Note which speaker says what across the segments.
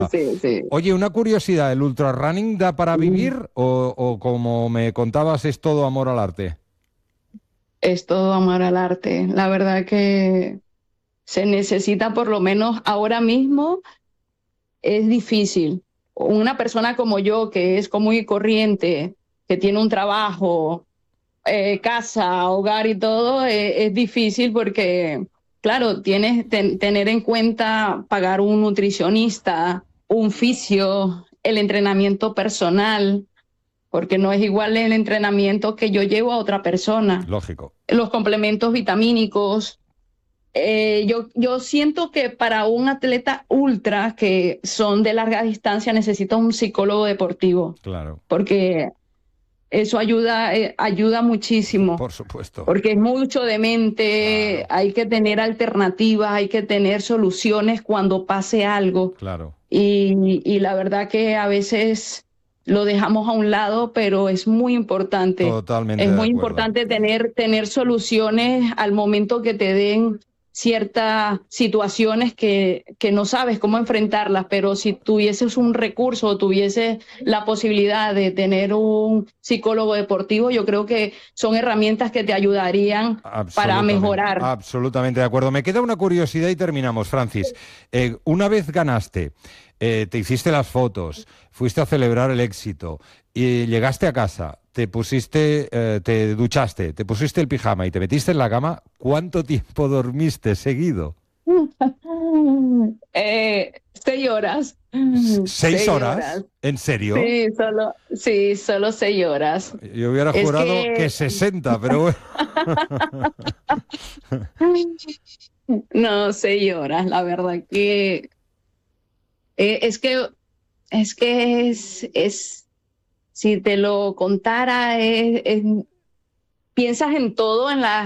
Speaker 1: Sí, sí.
Speaker 2: Oye, una curiosidad, ¿el ultrarunning da para vivir o como me contabas es todo amor al arte?
Speaker 1: Es todo amor al arte. La verdad que se necesita, por lo menos ahora mismo, es difícil. Una persona como yo, que es común y corriente, que tiene un trabajo, casa, hogar y todo, es difícil porque, claro, tienes que tener en cuenta pagar un nutricionista, un fisio, el entrenamiento personal, porque no es igual el entrenamiento que yo llevo a otra persona.
Speaker 2: Lógico.
Speaker 1: Los complementos vitamínicos. Yo siento que para un atleta ultra que son de larga distancia necesita un psicólogo deportivo,
Speaker 2: Claro,
Speaker 1: porque eso ayuda muchísimo,
Speaker 2: por supuesto.
Speaker 1: porque es mucho de mente,
Speaker 2: Claro.
Speaker 1: hay que tener alternativas, hay que tener soluciones cuando pase algo.
Speaker 2: Claro.
Speaker 1: Y la verdad que a veces lo dejamos a un lado, pero es muy importante.
Speaker 2: Totalmente
Speaker 1: Es
Speaker 2: de
Speaker 1: muy
Speaker 2: acuerdo.
Speaker 1: importante tener soluciones al momento que te den ciertas situaciones que no sabes cómo enfrentarlas, pero si tuvieses un recurso o tuvieses la posibilidad de tener un psicólogo deportivo, yo creo que son herramientas que te ayudarían para mejorar.
Speaker 2: Absolutamente de acuerdo. Me queda una curiosidad y terminamos, Francis. Una vez ganaste, te hiciste las fotos, fuiste a celebrar el éxito y llegaste a casa, te duchaste, te pusiste el pijama y te metiste en la cama, ¿cuánto tiempo dormiste seguido?
Speaker 1: 6 horas.
Speaker 2: 6 horas. ¿En serio?
Speaker 1: Solo 6 horas.
Speaker 2: Yo hubiera
Speaker 1: Es
Speaker 2: jurado que
Speaker 1: que
Speaker 2: 60, pero bueno.
Speaker 1: no, 6 horas, la verdad que es que si te lo contara, piensas en todo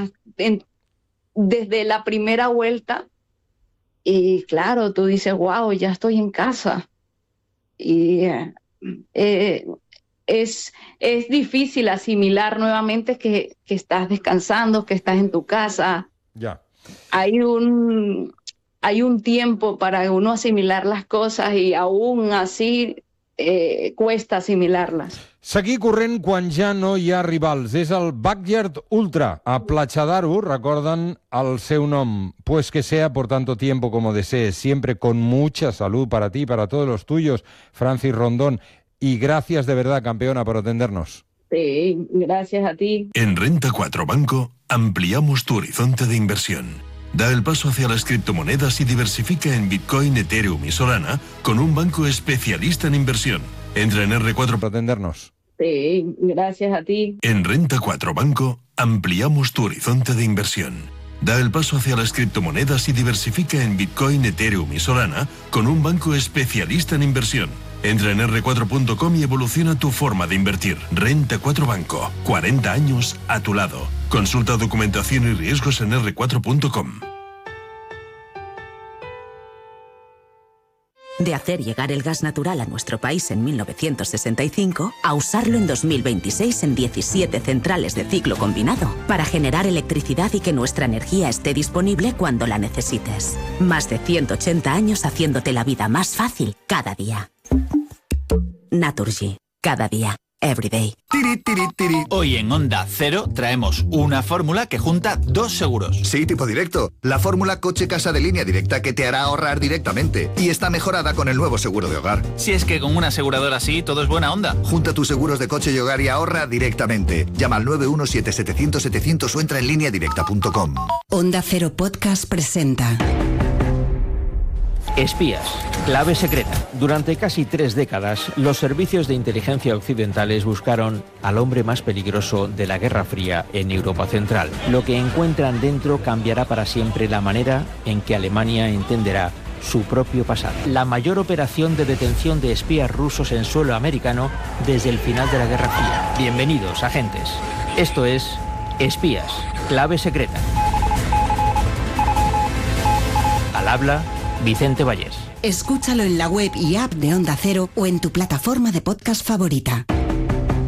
Speaker 1: desde la primera vuelta y claro, tú dices, wow, ya estoy en casa. Y eh, es difícil asimilar nuevamente que estás descansando, que estás en tu casa.
Speaker 2: Ya.
Speaker 1: Hay un tiempo para uno asimilar las cosas y aún así cuesta asimilarlas.
Speaker 2: Seguir corrent quan ja no hi ha rivals. És el Backyard Ultra. A Platja d'Aro recorden el seu nom. Pues que sea por tanto tiempo como desees. Siempre con mucha salud para ti y para todos los tuyos, Francis Rondón. Y gracias de verdad, campeona, por atendernos.
Speaker 1: Sí, gracias a ti.
Speaker 3: En Renta 4 Banco ampliamos tu horizonte de inversión. Da el paso hacia las criptomonedas y diversifica en Bitcoin, Ethereum y Solana con un banco especialista en inversión. Entra en R4
Speaker 2: por atendernos.
Speaker 1: Sí, gracias a ti.
Speaker 3: En Renta 4 Banco ampliamos tu horizonte de inversión. Da el paso hacia las criptomonedas y diversifica en Bitcoin, Ethereum y Solana con un banco especialista en inversión. Entra en r4.com y evoluciona tu forma de invertir. Renta 4 Banco. 40 años a tu lado. Consulta documentación y riesgos en r4.com.
Speaker 4: De hacer llegar el gas natural a nuestro país en 1965 a usarlo en 2026 en 17 centrales de ciclo combinado para generar electricidad y que nuestra energía esté disponible cuando la necesites. Más de 180 años haciéndote la vida más fácil cada día. Naturgy. Cada día. Everyday.
Speaker 5: Hoy en Onda Cero traemos una fórmula que junta dos seguros.
Speaker 6: Sí, tipo directo. La fórmula coche-casa de línea directa que te hará ahorrar directamente. Y está mejorada con el nuevo seguro de hogar.
Speaker 5: Si es que con una aseguradora así todo es buena onda.
Speaker 6: Junta tus seguros de coche y hogar y ahorra directamente. Llama al 917-700-700 o entra en lineadirecta.com.
Speaker 7: Onda Cero Podcast presenta
Speaker 8: Espías, clave secreta. Durante casi 3 décadas, los servicios de inteligencia occidentales buscaron al hombre más peligroso de la Guerra Fría en Europa Central. Lo que encuentran dentro cambiará para siempre la manera en que Alemania entenderá su propio pasado. La mayor operación de detención de espías rusos en suelo americano desde el final de la Guerra Fría. Bienvenidos, agentes. Esto es Espías, clave secreta. Al habla Vicente Vallés.
Speaker 7: Escúchalo en la web y app de Onda Cero o en tu plataforma de podcast favorita.